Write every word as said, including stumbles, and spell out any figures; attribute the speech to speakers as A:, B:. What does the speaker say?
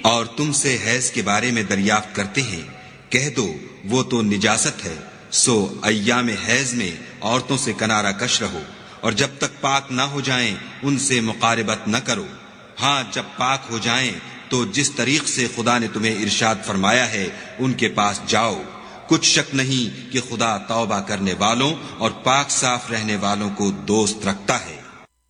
A: और तुमसे हैज के बारे में दरियाफ्त करते हैं, कह दो वो तो निजासत है, सो अय्याम हैज में औरतों से किनारा कश रहो, और जब तक पाक ना हो जाएं उनसे मुकारबत न करो। हाँ, जब पाक हो जाएं तो जिस तरीक से खुदा ने तुम्हें इरशाद फरमाया है उनके पास जाओ। कुछ शक नहीं कि खुदा तौबा करने वालों और पाक साफ रहने वालों को दोस्त रखता है।